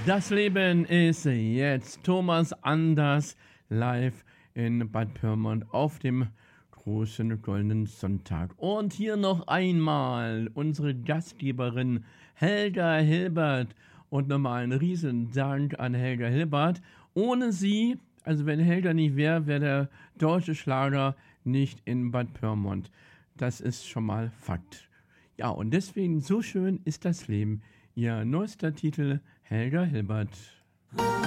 Das Leben ist jetzt. Thomas Anders live in Bad Pyrmont auf dem großen goldenen Sonntag. Und hier noch einmal unsere Gastgeberin Helga Hilbert. Und nochmal einen riesen Dank an Helga Hilbert. Ohne sie, also wenn Helga nicht wäre, wäre der deutsche Schlager nicht in Bad Pyrmont. Das ist schon mal Fakt. Ja, und deswegen so schön ist das Leben. Ihr neuester Titel, Helga Hilbert.